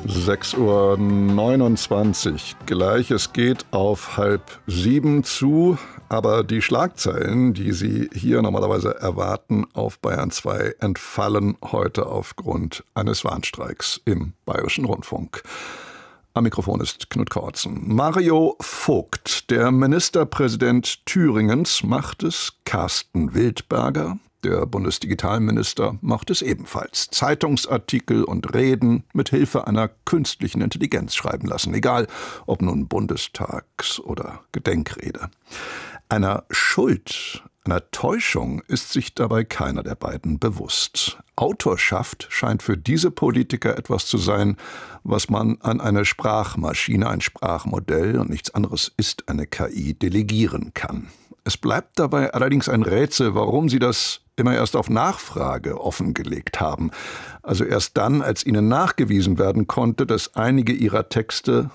6:29 Uhr gleich. Es geht auf 6:30 zu, aber die Schlagzeilen, die Sie hier normalerweise erwarten auf Bayern 2, entfallen heute aufgrund eines Warnstreiks im Bayerischen Rundfunk. Am Mikrofon ist Knut Kautzen. Mario Vogt, der Ministerpräsident Thüringens, macht es. Carsten Wildberger, der Bundesdigitalminister, macht es ebenfalls. Zeitungsartikel und Reden mit Hilfe einer künstlichen Intelligenz schreiben lassen, egal ob nun Bundestags- oder Gedenkrede. Einer Schuld, einer Täuschung ist sich dabei keiner der beiden bewusst. Autorschaft scheint für diese Politiker etwas zu sein, was man an eine Sprachmaschine, ein Sprachmodell und nichts anderes ist eine KI, delegieren kann. Es bleibt dabei allerdings ein Rätsel, warum sie das immer erst auf Nachfrage offengelegt haben. Also erst dann, als ihnen nachgewiesen werden konnte, dass einige ihrer Texte